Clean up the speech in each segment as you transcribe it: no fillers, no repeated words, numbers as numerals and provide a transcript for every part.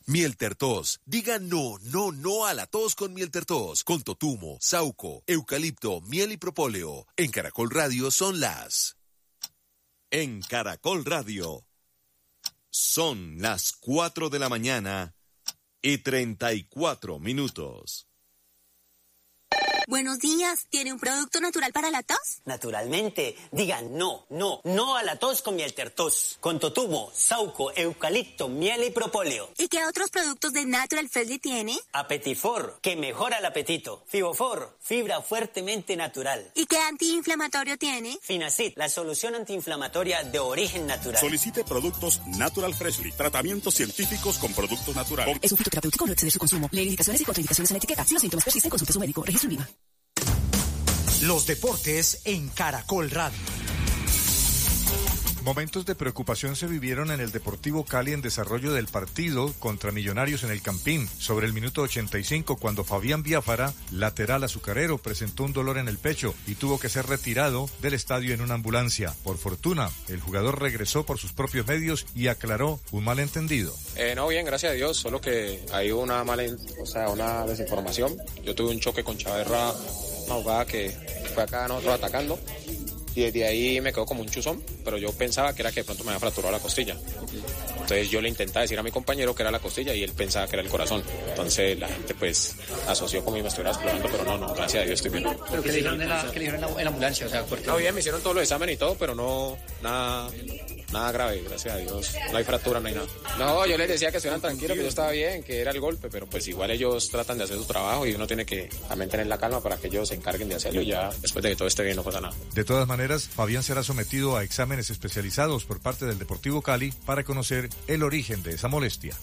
Miel Tertos. Diga no, no, no a la tos con Miel Tertos. Con totumo, sauco, eucalipto, miel y propóleo. En Caracol Radio son las... En Caracol Radio son las 4 de la mañana y 34 minutos. Buenos días, ¿tiene un producto natural para la tos? Naturalmente, digan no, no, no a la tos con Miel Tertos. Con totumo, sauco, eucalipto, miel y propóleo. ¿Y qué otros productos de Natural Freshly tiene? Apetifor, que mejora el apetito. Fibofor, fibra fuertemente natural. ¿Y qué antiinflamatorio tiene? Finacid, la solución antiinflamatoria de origen natural. Solicite productos Natural Freshly, tratamientos científicos con productos naturales. Es un fitoterapéutico, no excede su consumo. Lee indicaciones y contraindicaciones en la etiqueta. Si los síntomas persisten, consulte a su médico. Registro INVIMA. Los deportes en Caracol Radio. Momentos de preocupación se vivieron en el Deportivo Cali en desarrollo del partido contra Millonarios en el Campín, sobre el minuto 85, cuando Fabián Biafara, lateral azucarero, presentó un dolor en el pecho y tuvo que ser retirado del estadio en una ambulancia. Por fortuna, el jugador regresó por sus propios medios y aclaró un malentendido. No, bien, gracias a Dios, solo que hay una una desinformación. Yo tuve un choque con Chaverra, una jugada que fue acá nosotros atacando. Y desde ahí me quedó como un chuzón, pero yo pensaba que era que de pronto me había fracturado la costilla. Entonces yo le intentaba decir a mi compañero que era la costilla y él pensaba que era el corazón. Entonces la gente pues asoció como si me estuviera explorando, pero no, gracias a Dios estoy bien. ¿Pero qué le dijeron en la ambulancia? O sea, ¿por qué? No, bien, me hicieron todos los exámenes y todo, pero no, nada grave, gracias a Dios. No hay fractura, no hay nada. No, yo les decía que estuvieran tranquilos, que yo estaba bien, que era el golpe, pero pues igual ellos tratan de hacer su trabajo y uno tiene que también tener la calma para que ellos se encarguen de hacerlo y ya después de que todo esté bien no pasa nada. De todas maneras, Fabián será sometido a exámenes especializados por parte del Deportivo Cali para conocer el origen de esa molestia.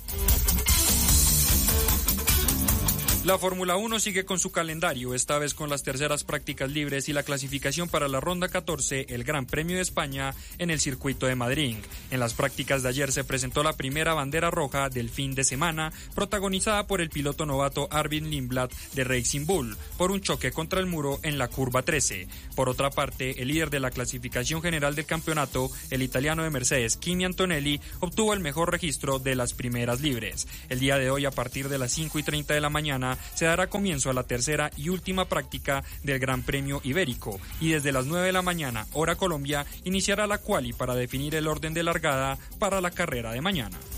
La Fórmula 1 sigue con su calendario, esta vez con las terceras prácticas libres y la clasificación para la ronda 14, el Gran Premio de España, en el circuito de Madrid. En las prácticas de ayer se presentó la primera bandera roja del fin de semana, protagonizada por el piloto novato Arvid Lindblad de Racing Bull, por un choque contra el muro en la curva 13. Por otra parte, el líder de la clasificación general del campeonato, el italiano de Mercedes, Kimi Antonelli, obtuvo el mejor registro de las primeras libres. El día de hoy, a partir de las 5:30 de la mañana, se dará comienzo a la tercera y última práctica del Gran Premio Ibérico y desde las 9 de la mañana, hora Colombia, iniciará la quali para definir el orden de largada para la carrera de mañana.